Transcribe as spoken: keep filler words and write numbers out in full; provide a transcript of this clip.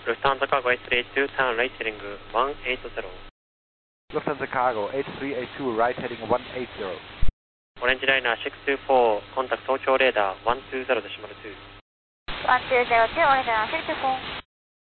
Lufthansa Cargo eight three eight two, turn right heading one eight zero. Lufthansa Cargo eight three eight two, right heading one eight zero. Orange Liner six two four, contact Tokyo Radar one two zero point two. one two zero two, Orange Liner six two four.